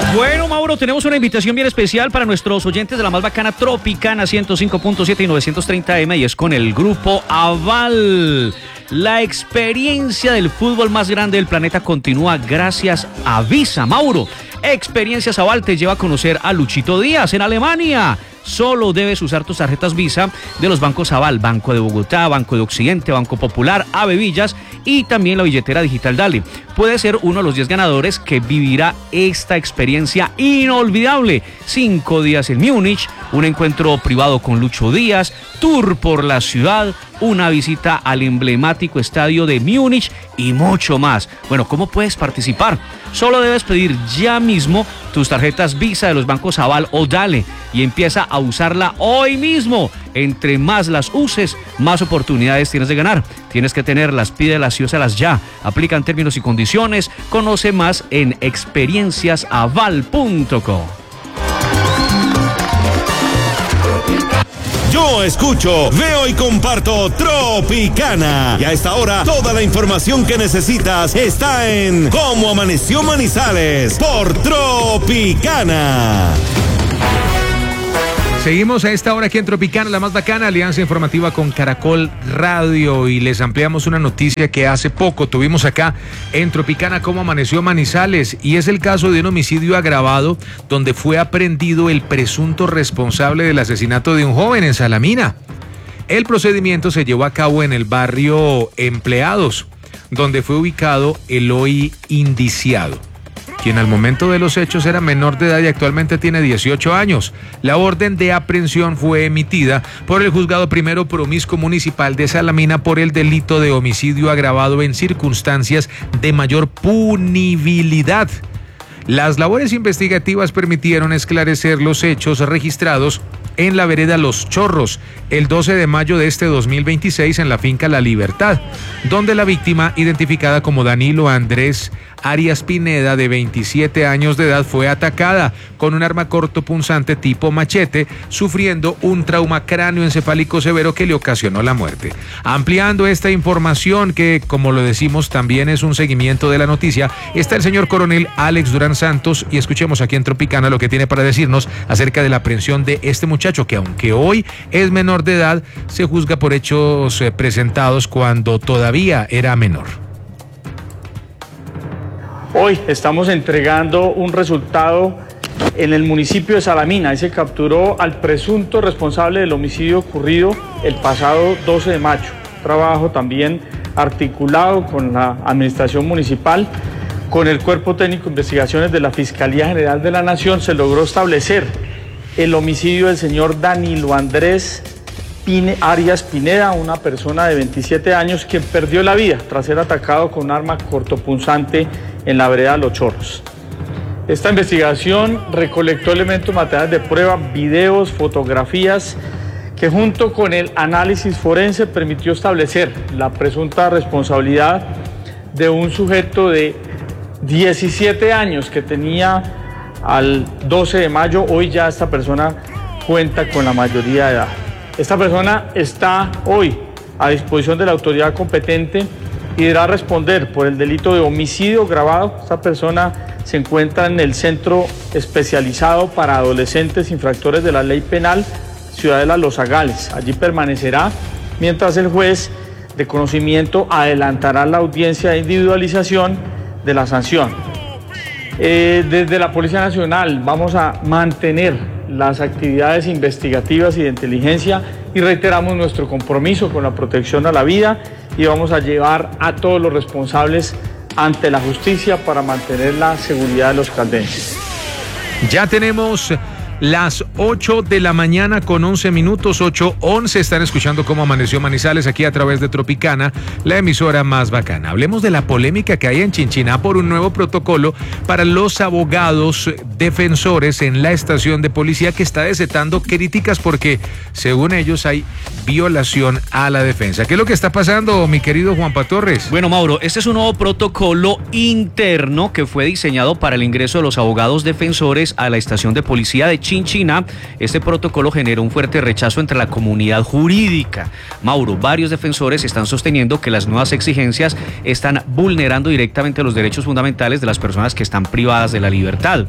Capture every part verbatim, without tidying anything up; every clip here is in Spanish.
Bueno, Mauro, tenemos una invitación bien especial para nuestros oyentes de la más bacana Tropicana ciento cinco punto siete y novecientos treinta eme, y es con el Grupo Aval. La experiencia del fútbol más grande del planeta continúa gracias a Visa, Mauro. Experiencias Aval te lleva a conocer a Luchito Díaz en Alemania. Solo debes usar tus tarjetas Visa de los bancos Aval, Banco de Bogotá, Banco de Occidente, Banco Popular, Ave Villas y también la billetera digital Dale. Puedes ser uno de los diez ganadores que vivirá esta experiencia inolvidable. Cinco días en Múnich, un encuentro privado con Lucho Díaz, tour por la ciudad, una visita al emblemático estadio de Múnich y mucho más. Bueno, ¿cómo puedes participar? Solo debes pedir ya mismo tus tarjetas Visa de los bancos Aval o Dale y empieza a usarla hoy mismo. Entre más las uses, más oportunidades tienes de ganar. Tienes que tenerlas, pídelas y úsalas ya. Aplican términos y condiciones. Conoce más en experiencias aval punto co. Yo escucho, veo y comparto Tropicana. Y a esta hora, toda la información que necesitas está en Cómo Amaneció Manizales por Tropicana. Seguimos a esta hora aquí en Tropicana, la más bacana, alianza informativa con Caracol Radio, y les ampliamos una noticia que hace poco tuvimos acá en Tropicana, Cómo Amaneció Manizales, y es el caso de un homicidio agravado donde fue aprehendido el presunto responsable del asesinato de un joven en Salamina. El procedimiento se llevó a cabo en el barrio Empleados, donde fue ubicado el hoy indiciado, quien al momento de los hechos era menor de edad y actualmente tiene dieciocho años. La orden de aprehensión fue emitida por el Juzgado Primero Promiscuo Municipal de Salamina por el delito de homicidio agravado en circunstancias de mayor punibilidad. Las labores investigativas permitieron esclarecer los hechos registrados en la vereda Los Chorros el doce de mayo de este dos mil veintiséis en la finca La Libertad, donde la víctima, identificada como Danilo Andrés Arias Pineda, de veintisiete años de edad, fue atacada con un arma cortopunzante tipo machete, sufriendo un trauma cráneoencefálico severo que le ocasionó la muerte. Ampliando esta información, que como lo decimos también es un seguimiento de la noticia, está el señor coronel Alex Durán Santos, y escuchemos aquí en Tropicana lo que tiene para decirnos acerca de la aprehensión de este muchacho, que aunque hoy es menor de edad, se juzga por hechos eh, presentados cuando todavía era menor. Hoy estamos entregando un resultado en el municipio de Salamina. Ahí se capturó al presunto responsable del homicidio ocurrido el pasado doce de mayo. Trabajo también articulado con la administración municipal, con el Cuerpo Técnico de Investigaciones de la Fiscalía General de la Nación, se logró establecer el homicidio del señor Danilo Andrés Pine, Arias Pineda, una persona de veintisiete años que perdió la vida tras ser atacado con un arma cortopunzante en la vereda Los Chorros. Esta investigación recolectó elementos materiales de prueba, videos, fotografías, que junto con el análisis forense permitió establecer la presunta responsabilidad de un sujeto de diecisiete años que tenía al doce de mayo. Hoy ya esta persona cuenta con la mayoría de edad. Esta persona está hoy a disposición de la autoridad competente y deberá responder por el delito de homicidio agravado. Esta persona se encuentra en el Centro Especializado para Adolescentes Infractores de la Ley Penal, Ciudadela Los Zagales. Allí permanecerá mientras el juez de conocimiento adelantará la audiencia de individualización de la sanción. Eh, desde la Policía Nacional vamos a mantener las actividades investigativas y de inteligencia y reiteramos nuestro compromiso con la protección a la vida, y vamos a llevar a todos los responsables ante la justicia para mantener la seguridad de los caldenses. Ya tenemos las ocho de la mañana con once minutos, ocho once. Están escuchando Cómo Amaneció Manizales aquí a través de Tropicana, la emisora más bacana. Hablemos de la polémica que hay en Chinchiná por un nuevo protocolo para los abogados defensores en la estación de policía, que está desatando críticas porque, según ellos, hay violación a la defensa. ¿Qué es lo que está pasando, mi querido Juanpa Torres? Bueno, Mauro, este es un nuevo protocolo interno que fue diseñado para el ingreso de los abogados defensores a la estación de policía de Chinchiná. Este protocolo generó un fuerte rechazo entre la comunidad jurídica. Mauro, varios defensores están sosteniendo que las nuevas exigencias están vulnerando directamente los derechos fundamentales de las personas que están privadas de la libertad.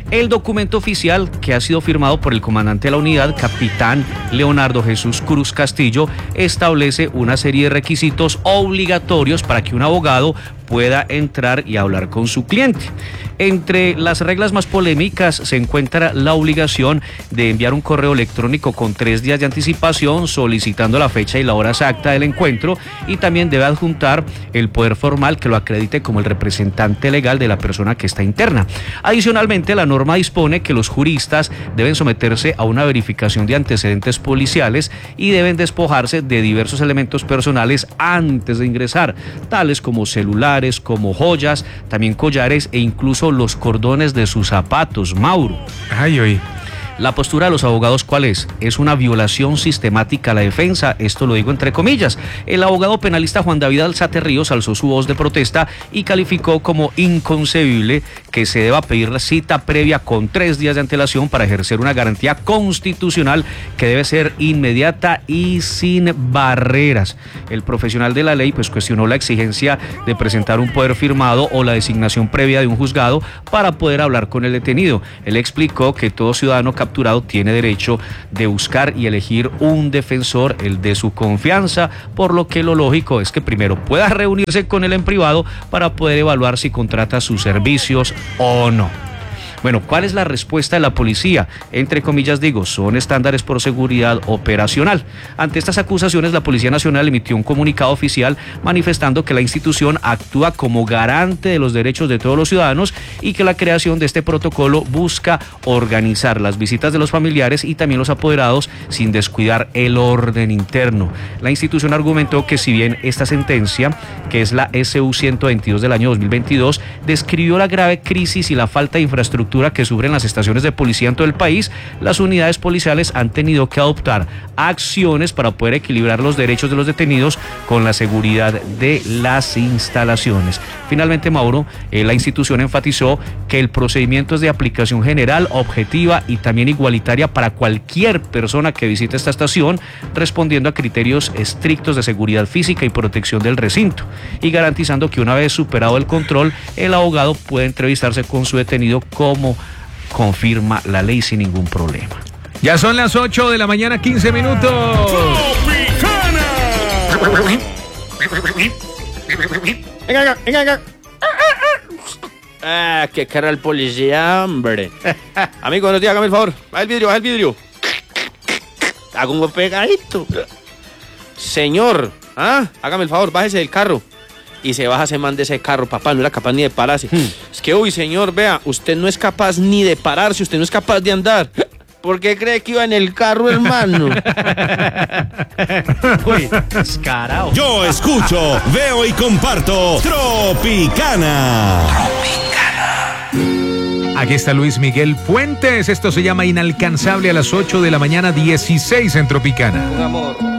El documento oficial, que ha sido firmado por el comandante de la unidad, capitán Leonardo Jesús Cruz Castillo, establece una serie de requisitos obligatorios para que un abogado pueda entrar y hablar con su cliente. Entre las reglas más polémicas se encuentra la obligación de enviar un correo electrónico con tres días de anticipación solicitando la fecha y la hora exacta del encuentro, y también debe adjuntar el poder formal que lo acredite como el representante legal de la persona que está interna. Adicionalmente, la norma dispone que los juristas deben someterse a una verificación de antecedentes policiales y deben despojarse de diversos elementos personales antes de ingresar, tales como celulares, como joyas, también collares e incluso los cordones de sus zapatos. Mauro. Ay, oí. La postura de los abogados, ¿cuál es? Es una violación sistemática a la defensa, esto lo digo entre comillas. El abogado penalista Juan David Alzate Ríos alzó su voz de protesta y calificó como inconcebible que se deba pedir la cita previa con tres días de antelación para ejercer una garantía constitucional que debe ser inmediata y sin barreras. El profesional de la ley pues cuestionó la exigencia de presentar un poder firmado o la designación previa de un juzgado para poder hablar con el detenido. Él explicó que todo ciudadano capaz capturado tiene derecho de buscar y elegir un defensor, el de su confianza, por lo que lo lógico es que primero pueda reunirse con él en privado para poder evaluar si contrata sus servicios o no. Bueno, ¿cuál es la respuesta de la policía? Entre comillas digo, son estándares por seguridad operacional. Ante estas acusaciones, la Policía Nacional emitió un comunicado oficial manifestando que la institución actúa como garante de los derechos de todos los ciudadanos y que la creación de este protocolo busca organizar las visitas de los familiares y también los apoderados sin descuidar el orden interno. La institución argumentó que si bien esta sentencia, que es la S U ciento veintidós del año dos mil veintidós, describió la grave crisis y la falta de infraestructura que sufren las estaciones de policía en todo el país, las unidades policiales han tenido que adoptar acciones para poder equilibrar los derechos de los detenidos con la seguridad de las instalaciones. Finalmente, Mauro, eh, la institución enfatizó que el procedimiento es de aplicación general, objetiva y también igualitaria para cualquier persona que visite esta estación, respondiendo a criterios estrictos de seguridad física y protección del recinto, y garantizando que una vez superado el control, el abogado puede entrevistarse con su detenido como confirma la ley sin ningún problema. Ya son las ocho de la mañana, quince minutos. Venga, venga, venga, venga. Ah, qué cara el policía, hombre. Amigo, buenos días, hágame el favor. Baja el vidrio, baja el vidrio. Hago un pegadito. Señor, ah, hágame el favor, bájese del carro. Y se baja ese man de ese carro, papá, no era capaz ni de pararse. Hmm. Es que, uy, señor, vea, usted no es capaz ni de pararse, usted no es capaz de andar. ¿Por qué cree que iba en el carro, hermano? Uy, descarado. Yo escucho, veo y comparto Tropicana. Tropicana. Aquí está Luis Miguel Fuentes. Esto se llama Inalcanzable a las ocho de la mañana, dieciséis en Tropicana. Un amor.